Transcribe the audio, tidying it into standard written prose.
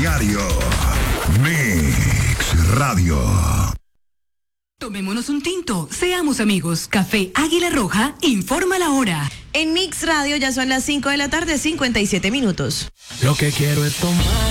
diario. Mix Radio. Tomémonos un tinto, seamos amigos. Café Águila Roja informa la hora. En Mix Radio ya son las 5 de la tarde, 57 minutos. Lo que quiero es tomar.